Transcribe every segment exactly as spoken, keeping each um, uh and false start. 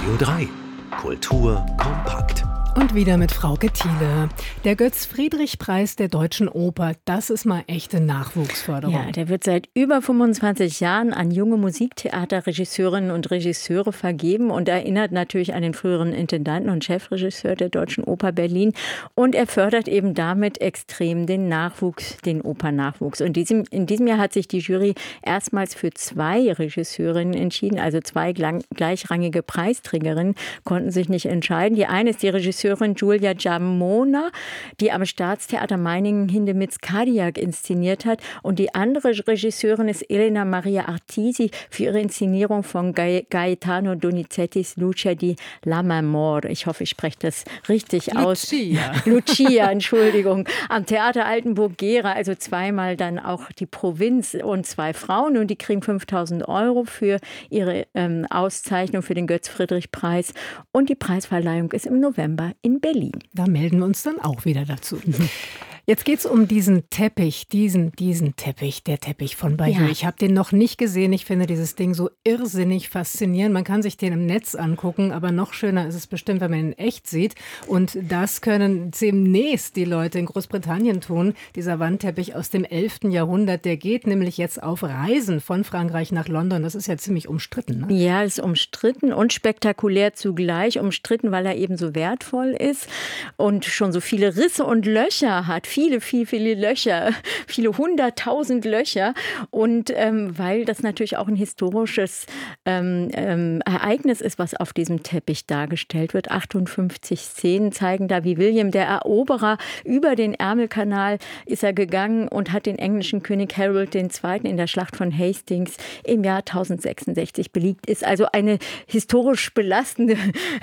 Radio drei. Kultur kompakt. Und wieder mit Frauke Thiele. Der Götz-Friedrich-Preis der Deutschen Oper, das ist mal echte Nachwuchsförderung. Ja, der wird seit über fünfundzwanzig Jahren an junge Musiktheaterregisseurinnen und Regisseure vergeben und erinnert natürlich an den früheren Intendanten und Chefregisseur der Deutschen Oper Berlin. Und er fördert eben damit extrem den Nachwuchs, den Opernnachwuchs. Und diesem, in diesem Jahr hat sich die Jury erstmals für zwei Regisseurinnen entschieden, also zwei gleichrangige Preisträgerinnen konnten sich nicht entscheiden. Die eine ist die Regisseurin Giulia Giammona, die am Staatstheater Meiningen Hindemiths Kadiak inszeniert hat. Und die andere Regisseurin ist Elena Maria Artisi für ihre Inszenierung von Gaetano Donizettis Lucia di Lammermoor. Ich hoffe, ich spreche das richtig aus. Lucia. Lucia, Entschuldigung. Am Theater Altenburg-Gera, also zweimal dann auch die Provinz und zwei Frauen. Und die kriegen fünftausend Euro für ihre ähm, Auszeichnung für den Götz-Friedrich-Preis. Und die Preisverleihung ist im November in Berlin. Da melden wir uns dann auch wieder dazu. Jetzt geht es um diesen Teppich, diesen, diesen Teppich, der Teppich von Bayeux. Ja. Ich habe den noch nicht gesehen. Ich finde dieses Ding so irrsinnig faszinierend. Man kann sich den im Netz angucken, aber noch schöner ist es bestimmt, wenn man ihn in echt sieht. Und das können demnächst die Leute in Großbritannien tun. Dieser Wandteppich aus dem elften Jahrhundert, der geht nämlich jetzt auf Reisen von Frankreich nach London. Das ist ja ziemlich umstritten, ne? Ja, ist umstritten und spektakulär zugleich. Umstritten, weil er eben so wertvoll ist und schon so viele Risse und Löcher hat. Viele, viele, viele Löcher, viele hunderttausend Löcher. Und ähm, weil das natürlich auch ein historisches ähm, ähm, Ereignis ist, was auf diesem Teppich dargestellt wird. achtundfünfzig Szenen zeigen da, wie William der Eroberer über den Ärmelkanal ist er gegangen und hat den englischen König Harold der Zweite in der Schlacht von Hastings im Jahr tausendsechsundsechzig besiegt. Ist also eine historisch belastende,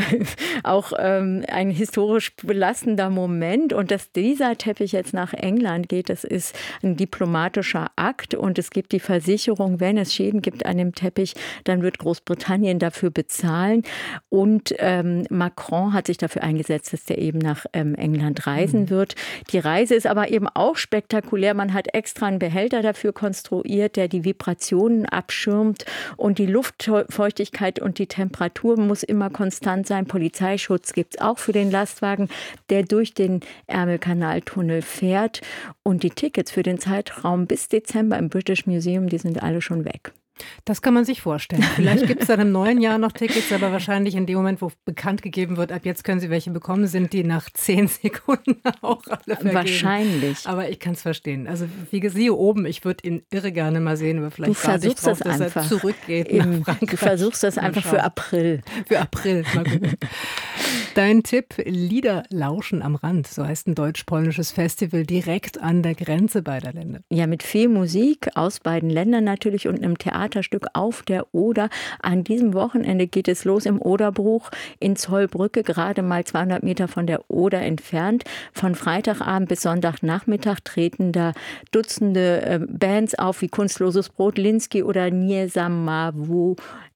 auch ähm, ein historisch belastender Moment. Und dass dieser Teppich jetzt nach England geht, das ist ein diplomatischer Akt und es gibt die Versicherung, wenn es Schäden gibt an dem Teppich, dann wird Großbritannien dafür bezahlen und ähm, Macron hat sich dafür eingesetzt, dass der eben nach ähm, England reisen mhm. wird. Die Reise ist aber eben auch spektakulär. Man hat extra einen Behälter dafür konstruiert, der die Vibrationen abschirmt und die Luftfeuchtigkeit und die Temperatur muss immer konstant sein. Polizeischutz gibt es auch für den Lastwagen, der durch den Ärmelkanaltunnel fährt. Und die Tickets für den Zeitraum bis Dezember im British Museum, die sind alle schon weg. Das kann man sich vorstellen. Vielleicht gibt es dann im neuen Jahr noch Tickets, aber wahrscheinlich in dem Moment, wo bekannt gegeben wird, ab jetzt können Sie welche bekommen, sind die nach zehn Sekunden auch alle vergeben. Wahrscheinlich. Aber ich kann es verstehen. Also wie gesagt, hier oben, ich würde ihn irre gerne mal sehen, aber vielleicht du versuchst drauf, das dass einfach. Er zurückgeht Im, nach Frankreich. Du versuchst das einfach für April. Für April, mal gucken. Dein Tipp, Lieder lauschen am Rand, so heißt ein deutsch-polnisches Festival direkt an der Grenze beider Länder. Ja, mit viel Musik aus beiden Ländern natürlich und einem Theaterstück auf der Oder. An diesem Wochenende geht es los im Oderbruch in Zollbrücke, gerade mal zweihundert Meter von der Oder entfernt. Von Freitagabend bis Sonntagnachmittag treten da Dutzende äh, Bands auf, wie Kunstloses Brot, Linsky oder Niesamowitas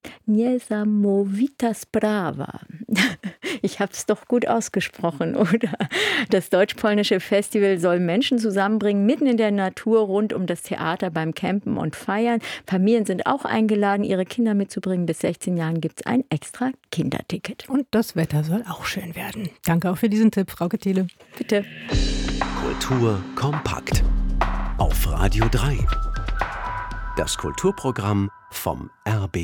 Brava. Ich habe es doch gut ausgesprochen, oder? Das deutsch-polnische Festival soll Menschen zusammenbringen, mitten in der Natur, rund um das Theater beim Campen und Feiern. Familien sind auch eingeladen, ihre Kinder mitzubringen. Bis sechzehn Jahren gibt es ein extra Kinderticket. Und das Wetter soll auch schön werden. Danke auch für diesen Tipp, Frauke Thiele. Bitte. Kultur kompakt. Auf Radio drei. Das Kulturprogramm vom R B